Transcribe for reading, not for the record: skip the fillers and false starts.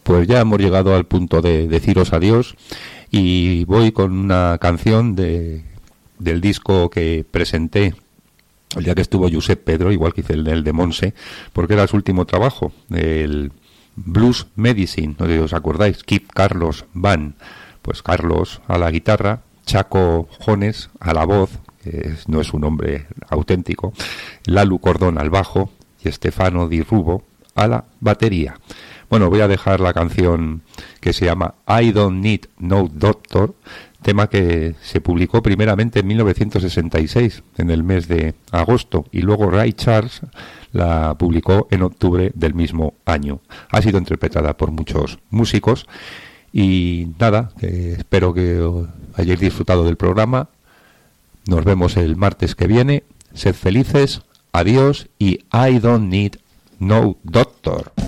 Pues ya hemos llegado al punto de deciros adiós y voy con una canción del disco que presenté el día que estuvo Josep Pedro, igual que hice el de Monse, porque era su último trabajo, el Blues Medicine, no sé si os acordáis, Kid Carlos Van, pues Carlos a la guitarra, Chaco Jones a la voz, no es un nombre auténtico, Lalu Cordón al bajo y Stefano Di Rubo a la batería. Bueno, voy a dejar la canción que se llama I Don't Need No Doctor, tema que se publicó primeramente en 1966, en el mes de agosto, y luego Ray Charles la publicó en octubre del mismo año. Ha sido interpretada por muchos músicos y nada, espero que hayáis disfrutado del programa. Nos vemos el martes que viene. Sed felices, adiós y I Don't Need No Doctor.